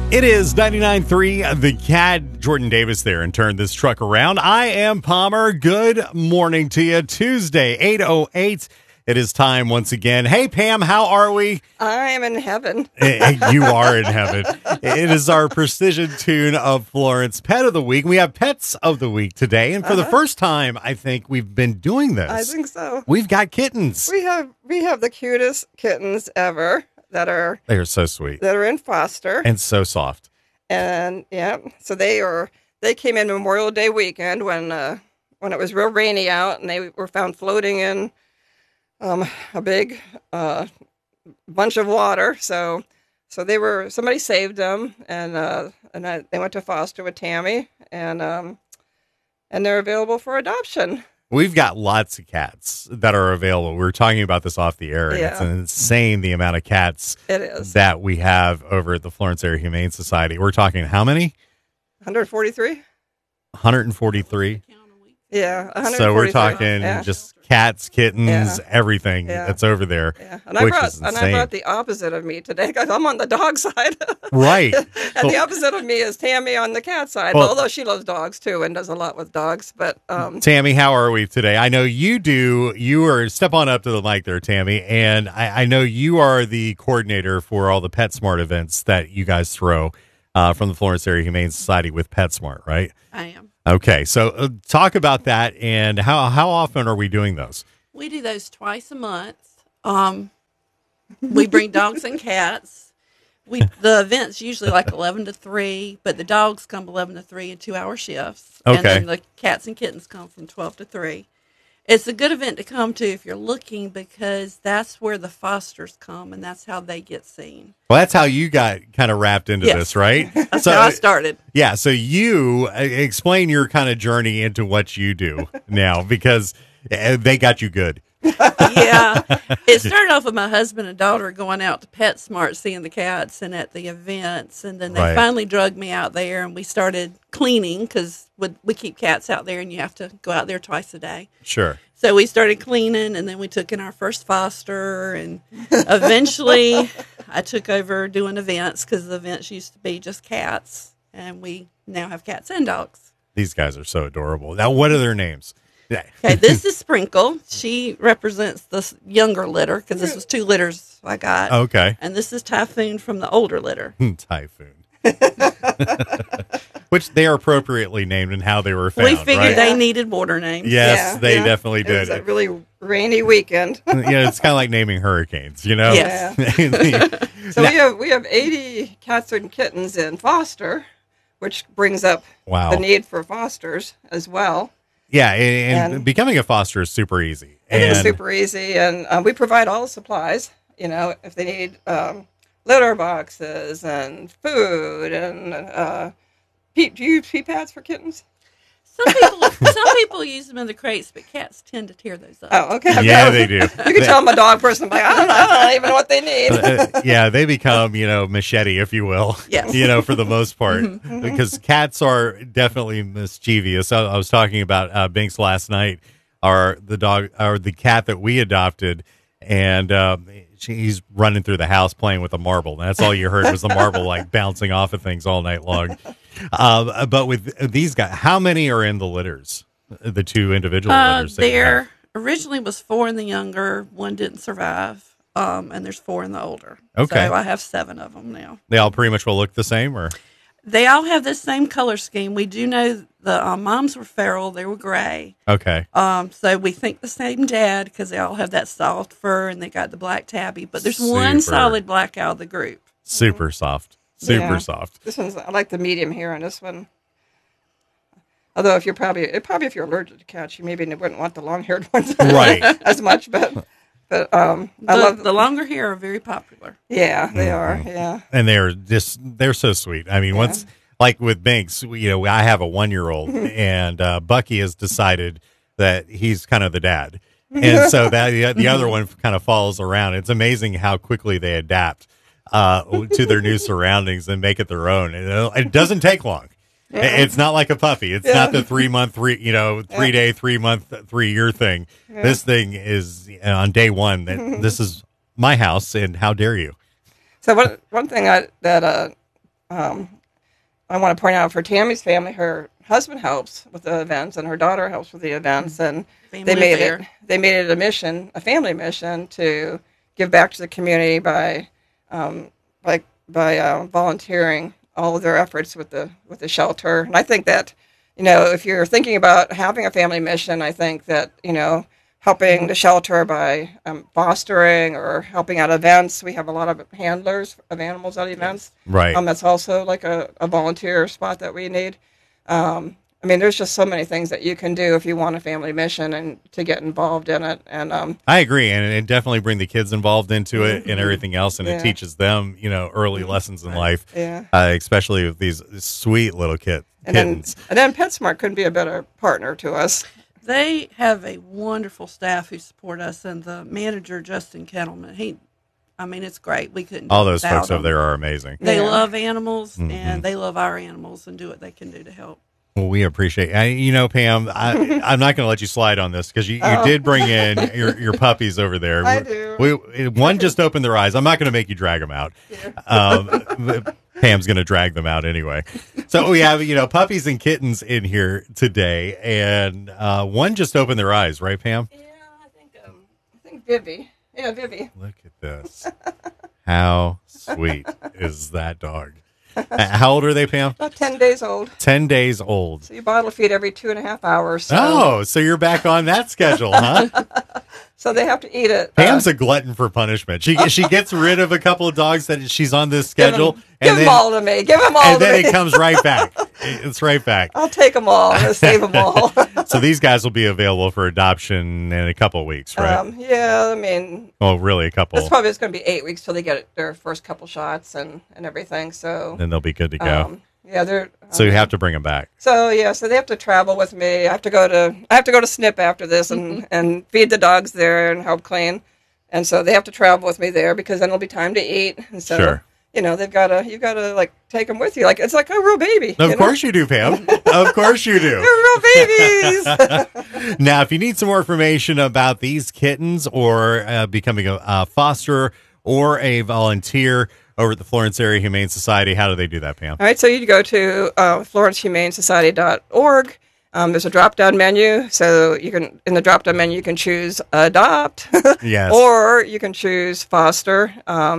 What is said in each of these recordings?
It is 99.3 The Cat. Jordan Davis there and turned this truck around. I am Palmer. Good morning to you. Tuesday, 8:08. It is time once again. Hey, Pam, how are we? I am in heaven. You are in heaven. It is our precision tune of Florence Pet of the Week. We have Pets of the Week today. And for the first time, I think we've been doing this. I think so. We've got kittens. We have the cutest kittens ever They're so sweet. that are in foster. And so soft. And yeah, so they came in Memorial Day weekend when it was real rainy out, and they were found floating in a big bunch of water. So somebody saved them, and they went to foster with Tammy, and they're available for adoption. We've got lots of cats that are available. We were talking about this off the air, and it's insane the amount of cats It is. that we have over at the Florence Area Humane Society. We're talking how many? 143? 143. Yeah, 143. So we're talking just cats, kittens, everything that's over there. Yeah, and I brought the opposite of me today because I'm on the dog side. Right. And the opposite of me is Tammy on the cat side, although she loves dogs too and does a lot with dogs. But Tammy, how are we today? I know you do. You are, step on up to the mic there, Tammy. And I know you are the coordinator for all the PetSmart events that you guys throw from the Florence Area Humane Society with PetSmart, right? I am. Okay, so talk about that, and how often are we doing those? We do those twice a month. We bring dogs and cats. The event's usually like 11 to 3, but the dogs come 11 to 3 in 2-hour shifts. Okay. And then the cats and kittens come from 12 to 3. It's a good event to come to if you're looking because that's where the fosters come and that's how they get seen. Well, that's how you got kind of wrapped into this, right? That's how I started. Yeah, so you explain your kind of journey into what you do now because they got you good. Yeah. It started off with my husband and daughter going out to PetSmart, seeing the cats and at the events. And then they finally drugged me out there and we started cleaning because we keep cats out there and you have to go out there twice a day. Sure. So we started cleaning and then we took in our first foster. And eventually I took over doing events because the events used to be just cats. And we now have cats and dogs. These guys are so adorable. Now, what are their names? Okay, this is Sprinkle. She represents the younger litter because this was 2 litters I got. Okay. And this is Typhoon from the older litter. Typhoon. Which they are appropriately named and how they were found. We figured they needed water names. Yes, they definitely did. It was a really rainy weekend. Yeah, it's kind of like naming hurricanes, you know? Yes. So we have 80 cats and kittens in foster, which brings up the need for fosters as well. Yeah, and becoming a foster is super easy. It is super easy, and we provide all the supplies. You know, if they need litter boxes and food, and do you use pee pads for kittens? Some people use them in the crates, but cats tend to tear those up. Oh, okay. Yeah, they do. You can tell I'm a dog person. I'm like, I don't even know what they need. Yeah, they become, machete, if you will. Yes. For the most part. Because cats are definitely mischievous. I was talking about Binks last night, the cat that we adopted, and he's running through the house playing with a marble. And that's all you heard was the marble like bouncing off of things all night long. But with these guys, how many are in the litters? The 2 individual litters? There originally was 4 in the younger. 1 didn't survive. And there's 4 in the older. Okay. So I have 7 of them now. They all pretty much will look the same, or? They all have the same color scheme. We do know the moms were feral. They were gray. Okay. So we think the same dad because they all have that soft fur and they got the black tabby. But there's one solid black out of the group. Super soft. Super soft. This one's, I like the medium here on this one. Although if you're if you're allergic to cats, you maybe wouldn't want the long-haired ones as much. But I love the longer hair are very popular. Yeah, they are. Yeah, and they're so sweet. I mean, once like with Binks, I have a 1-year-old, and Bucky has decided that he's kind of the dad, and so that the other one kind of follows around. It's amazing how quickly they adapt to their new surroundings and make it their own. It doesn't take long. It's not like a puppy. It's not the 3-month, 3-day, 3-month, 3-year thing. This thing is on day one. This is my house, and how dare you? So one thing that I want to point out for Tammy's family, her husband helps with the events, and her daughter helps with the events, and they made it a mission, a family mission, to give back to the community by volunteering all of their efforts with the shelter. And I think that, if you're thinking about having a family mission, I think that, helping the shelter by fostering or helping at events. We have a lot of handlers of animals at events. Right. That's also like a volunteer spot that we need. There's just so many things that you can do if you want a family mission and to get involved in it. And I agree, and definitely bring the kids involved into it and everything else, and it teaches them, early lessons in life. Yeah. Especially with these sweet little kittens. And then PetSmart couldn't be a better partner to us. They have a wonderful staff who support us, and the manager, Justin Kettleman, it's great. We couldn't do all those without folks them. over there are amazing. They love animals, and they love our animals and do what they can do to help. Well, we appreciate it. Pam, I'm not going to let you slide on this because you did bring in your puppies over there. I do. One just opened their eyes. I'm not going to make you drag them out. Yeah. Pam's going to drag them out anyway. So we have, puppies and kittens in here today, and one just opened their eyes, right, Pam? Yeah, I think Vivi. Yeah, Vivi. Look at this. How sweet is that dog? How old are they, Pam? About 10 days old. 10 days old. So you bottle feed every 2.5 hours. So you're back on that schedule, huh? So they have to eat it. Pam's a glutton for punishment. She gets rid of a couple of dogs that she's on this schedule. Give them all to me. Give them all to me. And then it comes right back. It's right back. I'll take them all. I'm going to save them all. So these guys will be available for adoption in a couple of weeks, right? Yeah, well, really a couple. It's probably going to be 8 weeks till they get their first couple shots and everything. So then they'll be good to go. They're. So you have to bring them back. So they have to travel with me. I have to go to SNP after this and feed the dogs there and help clean. And so they have to travel with me there because then it'll be time to eat. And so, sure. You gotta like take them with you. Like it's like a real baby. Of course you do, Pam. Of course you do. They're real babies. Now, if you need some more information about these kittens or becoming a foster or a volunteer over at the Florence Area Humane Society, how do they do that, Pam? All right, so you go to FlorenceHumaneSociety.org. There's a drop-down menu, so in the drop-down menu you can choose adopt, yes, or you can choose foster,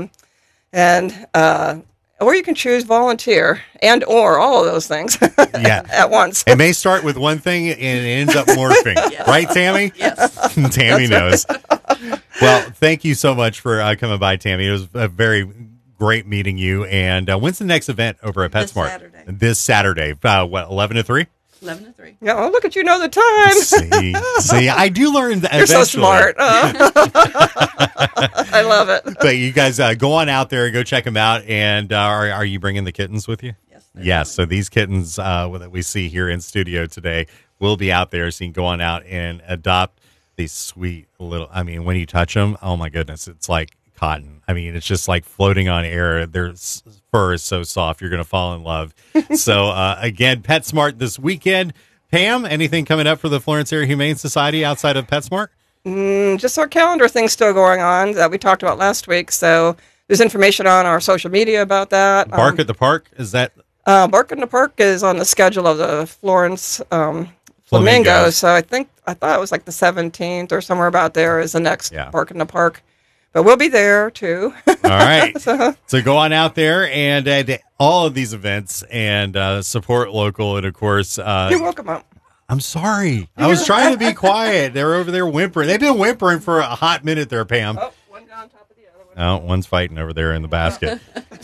or you can choose volunteer, or all of those things at once. It may start with one thing and it ends up morphing. Yes. Right, Tammy? Yes. Tammy knows. Well, thank you so much for coming by, Tammy. It was a very great meeting you. And when's the next event over at PetSmart? This Saturday. 11 to 3? 11 to 3. Yeah, well, look at you know the time. See, I do learn that. You're eventually. So smart. I love it. But you guys go on out there and go check them out. And are you bringing the kittens with you? Yes. Yes. So these kittens that we see here in studio today will be out there. So you can go on out and adopt these sweet little, when you touch them, oh my goodness, it's like cotton. It's just like floating on air. Their fur is so soft. You're going to fall in love. So, again, PetSmart this weekend. Pam, anything coming up for the Florence Area Humane Society outside of PetSmart? Just our calendar thing's still going on that we talked about last week. So there's information on our social media about that. Bark at the Park, is that? Bark in the Park is on the schedule of the Florence Flamingo. So I thought it was like the 17th or somewhere about there is the next Bark in the Park. But we'll be there, too. All right. So go on out there and at all of these events and support local. And, of course... You're welcome out. I'm sorry. I was trying to be quiet. They're over there whimpering. They've been whimpering for a hot minute there, Pam. Oh, one on top of the other one. Oh, one's fighting over there in the basket.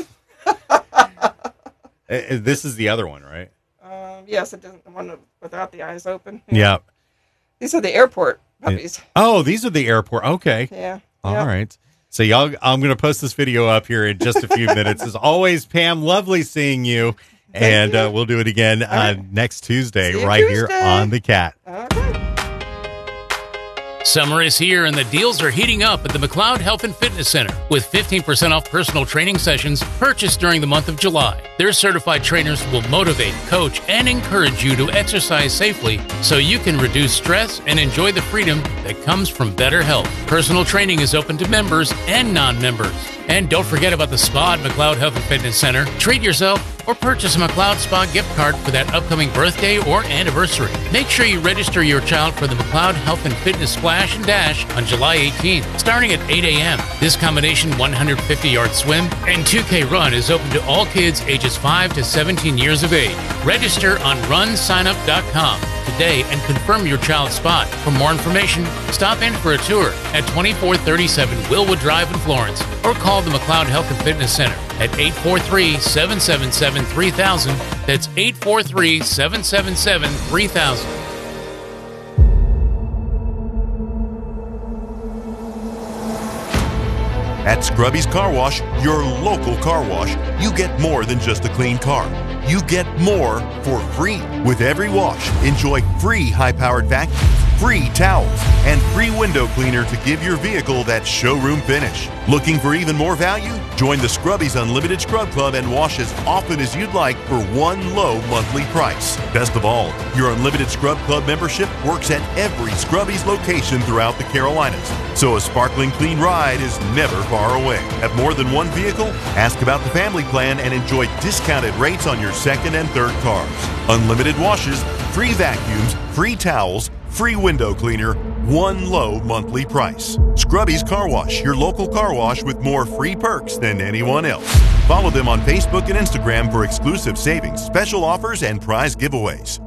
This is the other one, right? Yes, it doesn't. The one without the eyes open. Yeah. These are the airport puppies. Oh, these are the airport. Okay. Yeah. All right. So y'all, I'm going to post this video up here in just a few minutes. As always, Pam, lovely seeing you. And we'll do it again next Tuesday right here on The Cat. Okay. Summer is here and the deals are heating up at the McLeod Health and Fitness Center with 15% off personal training sessions purchased during the month of July. Their certified trainers will motivate, coach, and encourage you to exercise safely so you can reduce stress and enjoy the freedom that comes from better health. Personal training is open to members and non-members. And don't forget about the spa at McLeod Health and Fitness Center. Treat yourself or purchase a McLeod Spa gift card for that upcoming birthday or anniversary. Make sure you register your child for the McLeod Health and Fitness Splash and Dash on July 18th, starting at 8 a.m. This combination 150-yard swim and 2K run is open to all kids ages 5 to 17 years of age. Register on runsignup.com today and confirm your child's spot. For more information, stop in for a tour at 2437 Willwood Drive in Florence or call the McLeod Health and Fitness Center at 843-777-3000. That's 843-777-3000. At Scrubby's Car Wash, your local car wash, you get more than just a clean car. You get more for free. With every wash, enjoy free high-powered vacuums, free towels, and free window cleaner to give your vehicle that showroom finish. Looking for even more value? Join the Scrubby's Unlimited Scrub Club and wash as often as you'd like for one low monthly price. Best of all, your Unlimited Scrub Club membership works at every Scrubby's location throughout the Carolinas, so a sparkling clean ride is never far away. Have more than one vehicle? Ask about the family plan and enjoy discounted rates on your second and third cars. Unlimited washes, free vacuums, free towels, free window cleaner, one low monthly price. Scrubby's Car Wash, your local car wash with more free perks than anyone else. Follow them on Facebook and Instagram for exclusive savings, special offers, and prize giveaways.